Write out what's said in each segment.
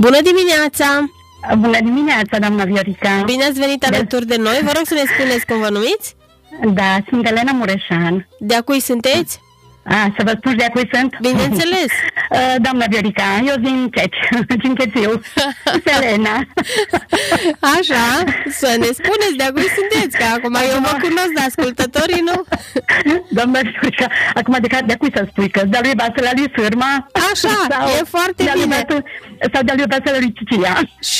Bună dimineața! Bună dimineața, doamna Viorica! Bine ați venit alături de noi. Vă rog să ne spuneți cum vă numiți? Da, sunt Elena Mureșan. De-a cui sunteți? Să vă spun de-a cui sunt? Bineînțeles! Doamna Viorica, eu din Ceci, din Chețiu. Elena. Așa, să ne spuneți de-a cui sunteți, că acum eu mă cunosc de ascultătorii, nu? Doamna Viorica, acum de-a cui să spui? Că de-a lui Basela lui Sârma? Așa, e foarte bine. Sau de-a lui Basela lui Cicilia?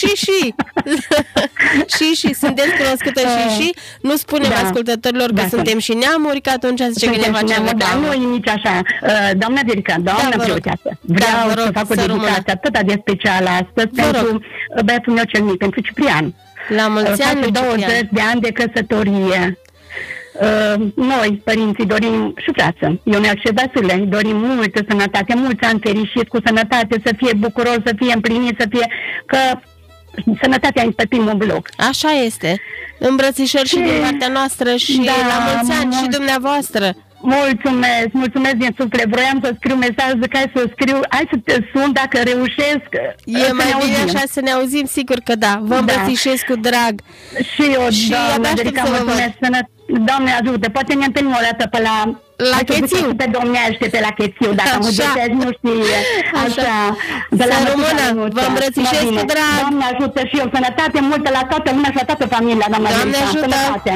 Și sunteți cunoscută și nu spunem ascultătorilor că suntem și neamuri, că atunci zice că ne facem reclamă. Nu e nici așa. Doamna Viorica, doamna Viorica, vreau să fac o dedicație atât de specială astăzi pentru băiatul meu cel mic, pentru Ciprian. La mulți ani, lui 20 de ani de căsătorie. Noi, părinții, dorim și viață. Ionel și Vasile, dorim multă sănătate, mulți ani fericit, cu sănătate, să fie bucuros, să fie împlinit, să fie... Că sănătatea e pe primul loc. Așa este. Îmbrățișări și din partea noastră și la mulți ani și dumneavoastră. Mulțumesc din suflet. Vroiam să scriu mesaj, zic hai să scriu, hai să te sun dacă reușesc. E mai bine așa să ne auzim, sigur că da. Vă îmbrățișez cu drag. Și eu, doamne, Viorica, mulțumesc. Doamne ajută, poate ne întâlnim o dată pe la Chețiu. Pe domneaște pe la Chețiu, dacă mă găsesc, nu știe. Așa. Să rămână, vă îmbrățișez cu drag. Doamne ajută și eu, sănătate multă la toată lumea și la toată familia, doamne ajută.